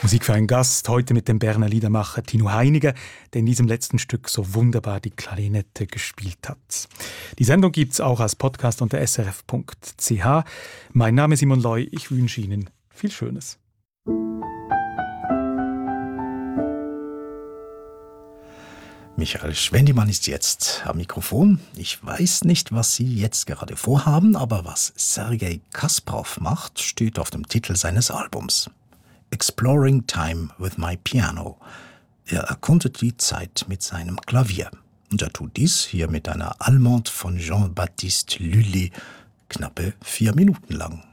Musik für einen Gast, heute mit dem Berner Liedermacher Tino Heiniger, der in diesem letzten Stück so wunderbar die Klarinette gespielt hat. Die Sendung gibt's auch als Podcast unter srf.ch. Mein Name ist Simon Loy, ich wünsche Ihnen viel Schönes. Michael Schwendimann ist jetzt am Mikrofon. Ich weiß nicht, was Sie jetzt gerade vorhaben, aber was Sergei Kasparov macht, steht auf dem Titel seines Albums. Exploring Time with My Piano. Er erkundet die Zeit mit seinem Klavier. Und er tut dies hier mit einer Allemande von Jean-Baptiste Lully, knappe 4 Minuten lang.